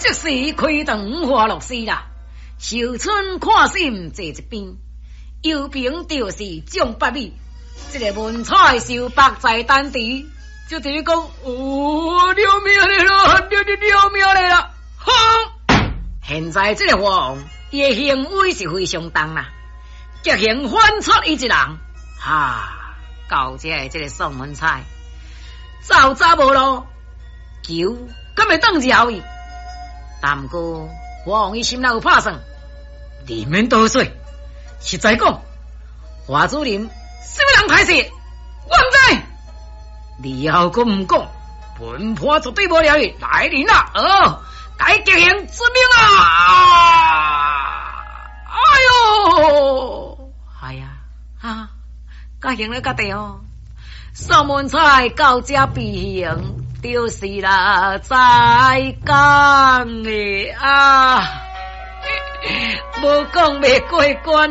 即时开灯花落丝啦，秀春看心坐一边，右边就是蒋八米，这个文采受白在丹地，就等于讲了命了咯，了命了啦！哼！现在这个王，伊的行为是非常重啦，极刑反出伊一人，哈！到这个宋文采，走早无路，求敢会当饶伊？但过王伊心内有拍算，里面多水，实在讲，华主任什么人歹势，我唔知。你后佫唔讲，本判绝对无了伊来人啦！该极刑之命啊！哎呀，该刑了个地哦，宋文采到这避刑。就是啦，再讲的啊，无讲未过关。